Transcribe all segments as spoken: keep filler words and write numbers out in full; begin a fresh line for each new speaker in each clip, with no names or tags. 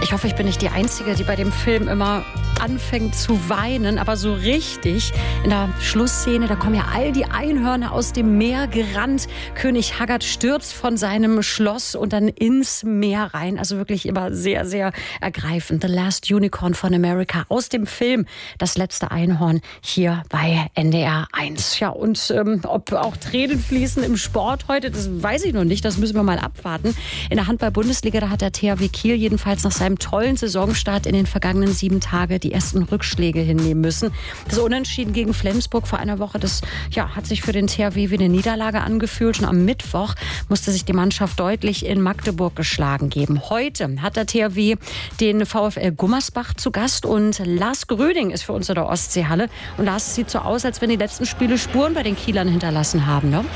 Ich hoffe, ich bin nicht die Einzige, die bei dem Film immer anfängt zu weinen, aber so richtig. In der Schlussszene, da kommen ja all die Einhörner aus dem Meer gerannt. König Haggard stürzt von seinem Schloss und dann ins Meer rein. Also wirklich immer sehr, sehr ergreifend. The Last Unicorn von America aus dem Film Das letzte Einhorn hier bei N D R eins. Ja, und ähm, ob auch Tränen fließen im Sport heute, das weiß ich noch nicht. Das müssen wir mal abwarten. In der Handball-Bundesliga, da hat der T H W Kiel jedenfalls nach seinem tollen Saisonstart in den vergangenen sieben Tagen die ersten Rückschläge hinnehmen müssen. Das Unentschieden gegen Flensburg vor einer Woche, das ja, hat sich für den T H W wie eine Niederlage angefühlt. Und am Mittwoch musste sich die Mannschaft deutlich in Magdeburg geschlagen geben. Heute hat der T H W den VfL Gummersbach zu Gast und Lars Gröding ist für uns in der Ostseehalle. Und Lars, es sieht so aus, als wenn die letzten Spiele Spuren bei den Kielern hinterlassen haben, ne?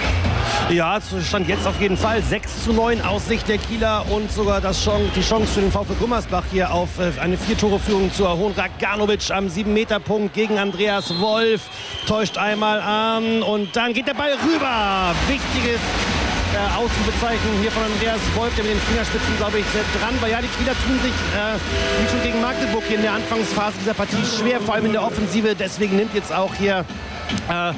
Ja, Stand jetzt auf jeden Fall. sechs zu neun aus Sicht der Kieler und sogar das Chance, die Chance für den VfL Gummersbach hier auf eine Vier-Tore-Führung zu erholen. Raganovic am sieben-Meter-Punkt gegen Andreas Wolf. Täuscht einmal an und dann geht der Ball rüber. Wichtiges äh, Außenbezeichnung hier von Andreas Wolf, der mit den Fingerspitzen, glaube ich, dran war. Ja, die Kieler tun sich, äh, wie schon gegen Magdeburg hier in der Anfangsphase dieser Partie schwer, vor allem in der Offensive. Deswegen nimmt jetzt auch hier Äh,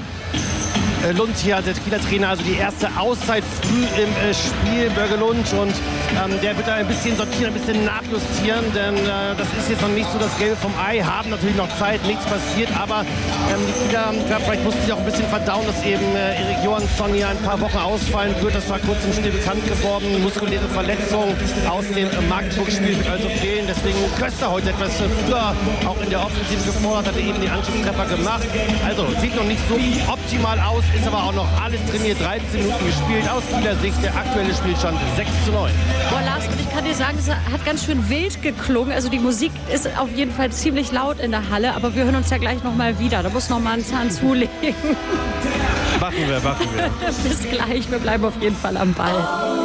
Lund hier, der Kieler Trainer, also die erste Auszeit früh im äh, Spiel, Börge Lund. Und ähm, der wird da ein bisschen sortieren, ein bisschen nachjustieren, denn äh, das ist jetzt noch nicht so das Gelbe vom Ei. Haben natürlich noch Zeit, nichts passiert, aber ähm, die Kieler, ja, vielleicht mussten sie auch ein bisschen verdauen, dass eben äh, Erik Johansson hier ein paar Wochen ausfallen wird. Das war kurz im Spiel bekannt geworden. Muskuläre Verletzung aus dem äh, Magdeburg-Spiel wird also fehlen. Deswegen Köster heute etwas äh, früher auch in der Offensive gefordert, hatte eben die Anschlusstreffer gemacht. Also sieht noch nicht so optimal aus. Ist aber auch noch alles trainiert, dreizehn Minuten gespielt. Aus Kieler Sicht der aktuelle Spielstand sechs zu neun.
Boah, Lars, und ich kann dir sagen, es hat ganz schön wild geklungen. Also die Musik ist auf jeden Fall ziemlich laut in der Halle, aber wir hören uns ja gleich noch mal wieder. Da muss noch mal einen Zahn zulegen.
Machen wir, machen wir.
Bis gleich, wir bleiben auf jeden Fall am Ball.